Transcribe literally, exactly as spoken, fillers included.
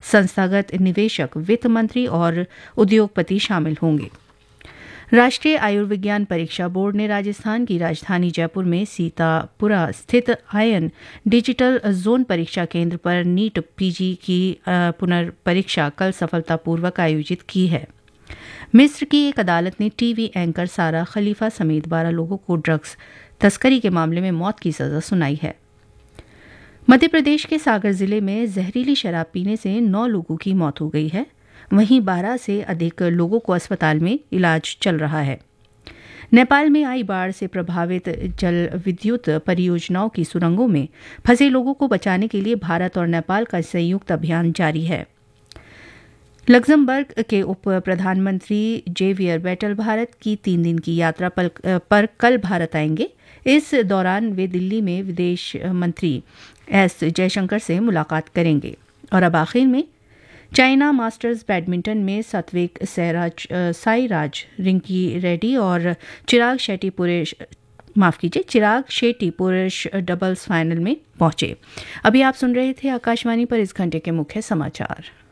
संस्थागत निवेशक, वित्त मंत्री और उद्योगपति शामिल होंगे। राष्ट्रीय आयुर्विज्ञान परीक्षा बोर्ड ने राजस्थान की राजधानी जयपुर में सीतापुरा स्थित आयन डिजिटल जोन परीक्षा केंद्र पर नीट पीजी की पुनर्परीक्षा कल सफलतापूर्वक आयोजित की है। मिस्र की एक अदालत ने टीवी एंकर सारा खलीफा समेत बारह लोगों को ड्रग्स तस्करी के मामले में मौत की सजा सुनाई है। मध्य प्रदेश के सागर जिले में जहरीली शराब पीने से नौ लोगों की मौत हो गई है, वहीं बारह से अधिक लोगों को अस्पताल में इलाज चल रहा है। नेपाल में आई बाढ़ से प्रभावित जल विद्युत परियोजनाओं की सुरंगों में फंसे लोगों को बचाने के लिए भारत और नेपाल का संयुक्त अभियान जारी है। लग्जमबर्ग के उप प्रधानमंत्री जेवियर बेटल भारत की तीन दिन की यात्रा पर, पर कल भारत आएंगे। इस दौरान वे दिल्ली में विदेश मंत्री एस जयशंकर से मुलाकात करेंगे। और अब आखिर में चाइना मास्टर्स बैडमिंटन में सात्विक साईराज, रिंकी रेड्डी और चिराग शेट्टी पुरुष माफ कीजिए चिराग शेट्टी पुरुष डबल्स फाइनल में पहुंचे। अभी आप सुन रहे थे आकाशवाणी पर इस घंटे के मुख्य समाचार।